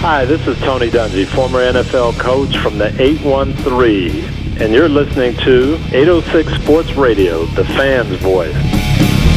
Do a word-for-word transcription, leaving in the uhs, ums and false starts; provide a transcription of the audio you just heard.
Hi, this is Tony Dungy, former N F L coach from the eight one three, and you're listening to eight oh six Sports Radio, the fan's voice.